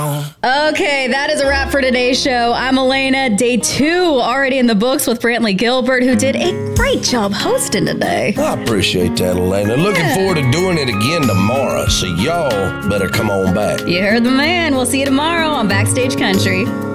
Okay, that is a wrap for today's show. I'm Elena. Day 2 already in the books with Brantley Gilbert, who did a great job hosting today. I appreciate that, Elena. Looking forward to doing it again tomorrow, so y'all better come on back. You heard the man. We'll see you tomorrow on Backstage Country.